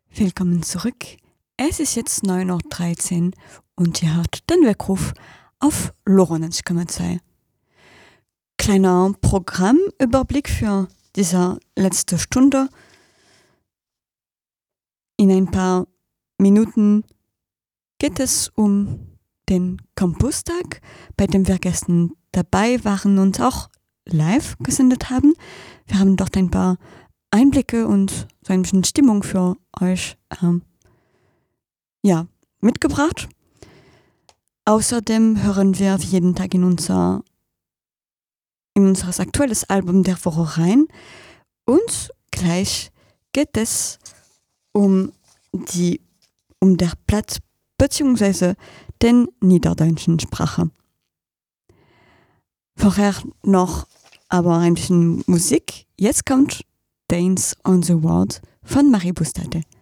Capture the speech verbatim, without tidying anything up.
Willkommen zurück. Es ist jetzt neun Uhr dreizehn und ihr hört den Weckruf auf Lorenz Komma zwei. Kleiner Programmüberblick für diese letzte Stunde. In ein paar Minuten geht es um den Campustag, bei dem wir gestern dabei waren und auch live gesendet haben. Wir haben dort ein paar Einblicke und so ein bisschen Stimmung für euch ähm, ja, mitgebracht. Außerdem hören wir jeden Tag in unser in unser aktuelles Album der Woche rein und gleich geht es um die um der Platz bzw. den niederdeutschen Sprache. Vorher noch aber ein bisschen Musik. Jetzt kommt Dance on the World von Marie Bustate.